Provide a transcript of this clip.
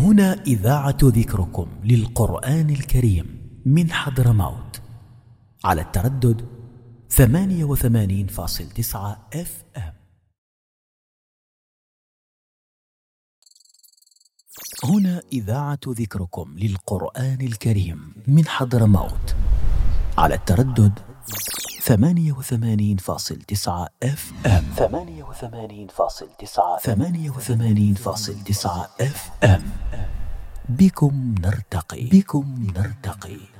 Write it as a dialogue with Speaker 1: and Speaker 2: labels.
Speaker 1: هنا إذاعة ذكركم للقرآن الكريم من حضرموت على التردد 88.9 FM. هنا إذاعة ذكركم للقرآن الكريم من حضرموت على التردد 88.9 FM. 88.9 FM. بكم نرتقي.